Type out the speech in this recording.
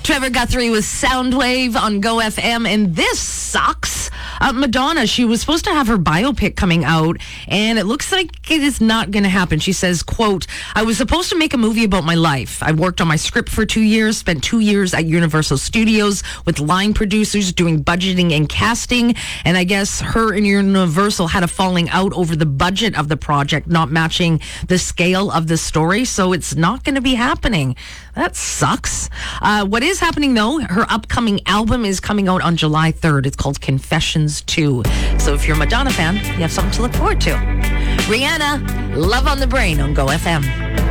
Trevor Guthrie with Soundwave on Go FM, and this sucks. Madonna, she was supposed to have her biopic coming out, and it looks like it is not going to happen. She says, quote, I was supposed to make a movie about my life. I worked on my script for 2 years, spent 2 years at Universal Studios with line producers doing budgeting and casting, and I guess her and Universal had a falling out over the budget of the project not matching the scale of the story, so it's not going to be happening. That sucks. What is happening, though, her upcoming album is coming out on July 3rd. It's called Confessions 2. So if you're a Madonna fan, you have something to look forward to. Rihanna, Love on the Brain on Go FM.